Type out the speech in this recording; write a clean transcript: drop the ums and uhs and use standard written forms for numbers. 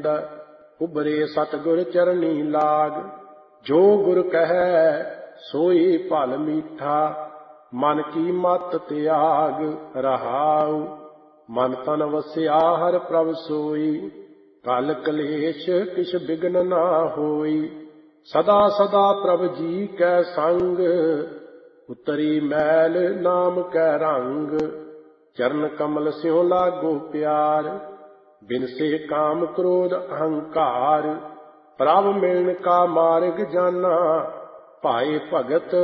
ਗੋਬਿੰਦ ਉਬਰੇ ਸਤਿਗੁਰ ਚਰਨੀ ਲਾਗ। ਜੋ ਗੁਰ ਕਹੈ ਸੋਈ ਭਲ ਮੀਠਾ ਮਨ ਕੀ ਮਤ ਤਿਆਗ ਰਹਾਉ। ਮਨ ਤਨ ਵਸਿਆ ਹਰਿ ਪ੍ਰਭ ਸੋਈ ਕਲ ਕਲੇਸ਼ ਕਿਛ ਬਿਗਨ ਨਾ ਹੋਈ। ਸਦਾ ਸਦਾ ਪ੍ਰਭ ਜੀ ਕੈ ਸੰਗ ਉਤਰੀ ਮੈਲ ਨਾਮ ਕੈ ਰੰਗ। ਚਰਨ ਕਮਲ ਸਿਉ ਲਾਗੋ ਪਿਆਰ ਬਿਨਸੇ ਕਾਮ ਕ੍ਰੋਧ ਅਹੰਕਾਰ। ਪ੍ਰਭ ਮਿਲਨ ਕਾ ਮਾਰਗ ਜਾਨਾ ਭਾਏ ਭਗਤ